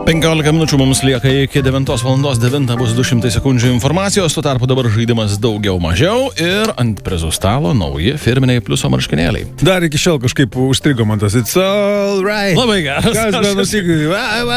15 minučių mums lieka iki 9 valandos, 9 bus 200 sekundžių informacijos, tuo tarpu dabar žaidimas daugiau mažiau ir ant prizų stalo nauji firminiai pliuso marškinėliai. Dar iki šiol kažkaip užstrigo man tas It's all right. Labai geras. Kas nenusiko?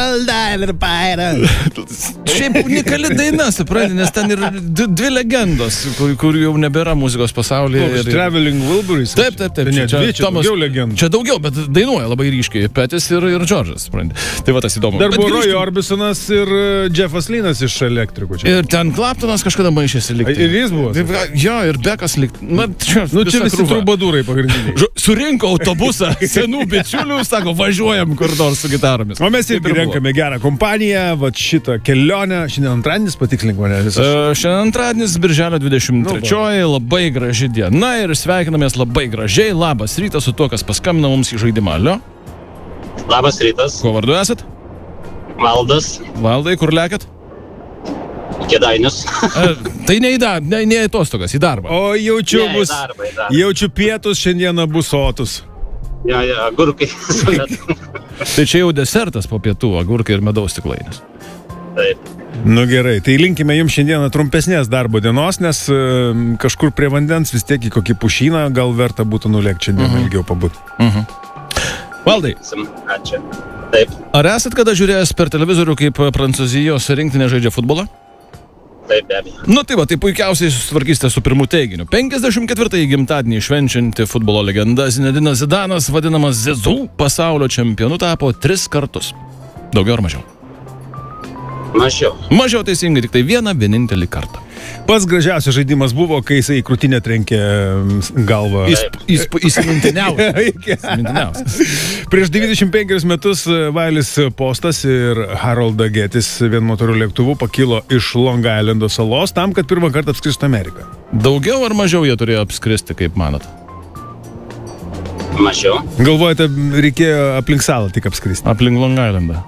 Šiaip unikali daina, supranti, nes ten yra dvi legendos, kur jau nebėra muzikos pasaulyje. Traveling Wilburys. Taip. Ne, dvi, čia daugiau legendų. Čia daugiau, bet dainuoja labai ryškiai Petis ir Džordžas, supranti. Tai va tas įdomu. Dar buvo Roy Orbisonas ir Jeffas Lynas iš Elektrikų. Čia. Ir ten Claptonas kažkada maišėsi likti. Ir jis buvo? Jo, ir Bekas likti. Čia visi trubadūrai pagrindiniai. Surinko autobusą senų bičiulių, sako, važiuojam kur nors su gitaromis. O mes irgi renkame gerą kompaniją, va šitą kelionę. Šiandien antradienis, patikslink mane. Šiandien antradienis, birželio 23, labai graži diena ir sveikinamės labai gražiai. Labas rytas su tuo, kas paskambina mums į žaidimą. Alio? Labas rytas. Kuo vardu esat? Valdas. Valdai, kur lekat? Kėdainius. Tai ne į atostogas, į darbą. O jaučiu, Ne, bus, į darbą, į darbą. jaučiu pietus šiandieną bus sotus. Ja, agurkai. Tai čia jau desertas po pietų, agurkai ir medaus stiklainis. Taip. Nu gerai, tai linkime jums šiandieną trumpesnės darbo dienos, nes kažkur prie vandens vis tiek į kokį pušyną gal verta būtų nulėkti šiandien ilgiau pabūti. Valdai, Ačiū. Taip. ar esat kada žiūrėjęs per televizorių, kaip Prancūzijos rinktinė žaidžia futbolą? Taip, be abejo. Nu tai va, tai puikiausiai susitvarkysite su pirmu teiginiu. 54-ąjį gimtadienį švenčianti futbolo legenda Zinedinas Zidanas, vadinamas Zizou, pasaulio čempionu tapo 3 kartus. Daugiau ar mažiau? Mažiau. Mažiau teisingai, tik tai vienintelį kartą. Pats gražiausias žaidimas buvo, kai jisai į krūtinę trenkė galvą. Įsimintiniausias. Prieš 95 metus Vailis Postas ir Harolda Getis vienu motorių lėktuvu pakilo iš Long Islando salos tam, kad pirmą kartą apskristų Ameriką. Daugiau ar mažiau jie turėjo apskristi, kaip manot? Mažiau. Galvojate, reikėjo aplink salą tik apskristi? Aplink Long Islandą.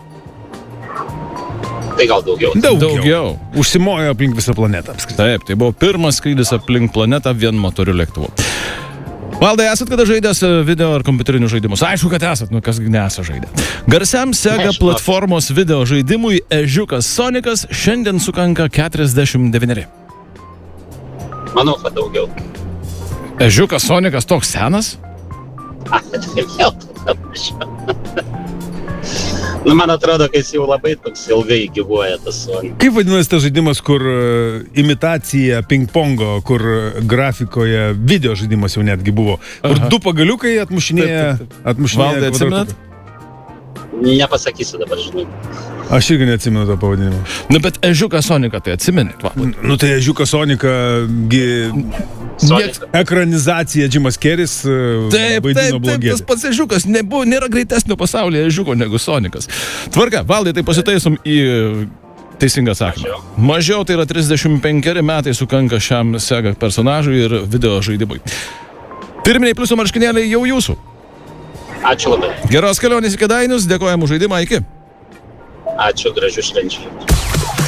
Tai gal daugiau. Daugiau. Užsimojo aplink visą planetą apskristi. Taip, tai buvo pirmas skrydis aplink planetą vien motorių lėktuvu. Valdai, esat kada žaidęs video ar kompiuterinius žaidimus? Aišku, kad esat, nu kas nesat žaidę. Garsiam Sega platformos video žaidimui Ežiukas Sonicas šiandien sukanka 49. Manau, kad daugiau. Ežiukas Sonicas toks senas? Nu, man atrodo, kad jis jau labai toks ilgai gyvuoja tas Sonic. Kaip vadinasi tas žaidimas, kur imitacija ping-pongo, kur grafikoje video žaidimas jau netgi buvo, kur du pagaliukai atmušinėja Valdai, atsimenat? Nepasakysiu dabar, žinai. Aš irgi neatsimenu to pavadinimo. Nu, bet Ežiuką Sonicą tai atsimenit, va. Nu, tai Ežiuką Sonicą ekranizacija Jimas Keris vaidino blogėti. Tas pats Ežiukas, nėra greitesnio pasaulyje Ežiuko negu Sonicas. Tvarka, Valdai, tai pasitaisom į teisingą atsakymą. Mažiau tai yra 35 metai sukanka šiam Sega personažui ir video žaidimui. Pirminiai pliuso marškinėliai jau jūsų. Ačiū labai. Geros kelionės į Kėdainius, dėkojam už žaidimą, iki. Ačiū, gražių švenčių.